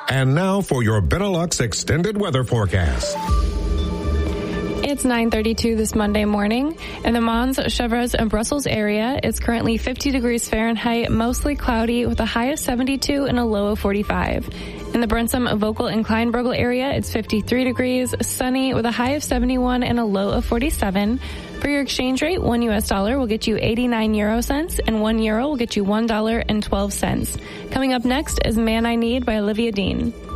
And now for your Benelux extended weather forecast. It's 9:32 this Monday morning. In the Mons, Chevreuse, and Brussels area, it's currently 50 degrees Fahrenheit, mostly cloudy with a high of 72 and a low of 45. In the Brensum, Vocal, and Kleinbrugel area, it's 53 degrees, sunny with a high of 71 and a low of 47. For your exchange rate, $1 US will get you 89 euro cents, and €1 will get you $1.12. Coming up next is Man I Need by Olivia Dean.